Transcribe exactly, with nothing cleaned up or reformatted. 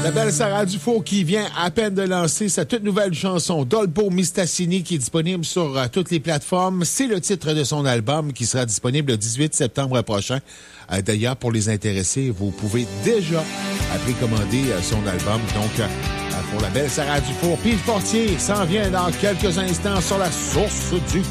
La belle Sarah Dufault qui vient à peine de lancer sa toute nouvelle chanson Dolpo Mistassini qui est disponible sur uh, toutes les plateformes. C'est le titre de son album qui sera disponible le dix-huit septembre prochain. Euh, d'ailleurs, pour les intéressés, vous pouvez déjà précommander euh, son album. Donc, euh, pour la belle Sarah Dufault, Pete Fortier s'en vient dans quelques instants sur la source du